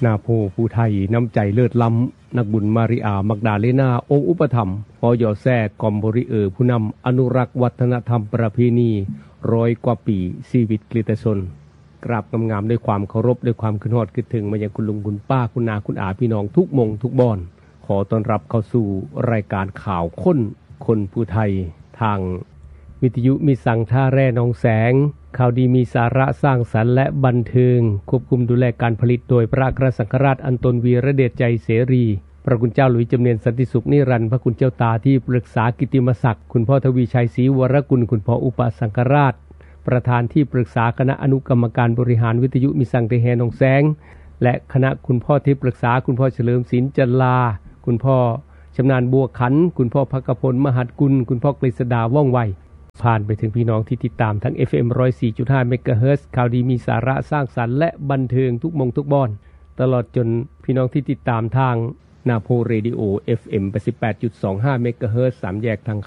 นาโพผู้ไทยน้ำใจเลิศล้ำนักบุญมาริอามักดาเลนาองค์อุปถัมภ์พอยอแซ่กอมบริผู้นำอนุรักษ์วัฒนธรรมประเพณี100 กว่าปีชีวิตกฤตชนกราบงามๆด้วยความเคารพด้วยความคิดฮอดคิดถึงมายังคุณลุงคุณป้าคุณนาคุณอาพี่น้องทุกมงทุกบ่อนขอต้อนรับเข้าสู่รายการข่าวคนผู้ไทยทางวิทยุมีสังท่าแร่หนองแสงข่าวดีมีสาระสร้างสรรค์และบันเทิงควบคุมดูแลการผลิตโดยพระอัครสังฆราชอันตนวีระเดชใจเสรีพระคุณเจ้าหลุยจำเนียนสันติสุขนิรันดร์พระคุณเจ้าตาที่ปรึกษากิตติมศักดิ์คุณพ่อทวีชัยศรีวรกุลคุณพ่ออุปสังฆราชประธานที่ปรึกษาคณะอนุกรรมการบริหารวิทยุมีสังเทแฮหนองแสงและคณะคุณพ่อที่ปรึกษาคุณพ่อเฉลิมศิลป์จันลาคุณพ่อชำนาญบัวขันคุณพ่อภักพลมหัดกุลคุณพ่อกฤษดาว่องไวผ่านไปถึงพี่น้องที่ติดตามทั้ง FM 104.5 เมกะเฮิรตซ์ข่าวดีมีสาระสร้างสรรค์และบันเทิงทุกมงทุกบ้อนตลอดจนพี่น้องที่ติดตามทางนาโพเรดิโอ FM 88.25 เมกะเฮิรตซ์3แยกทาง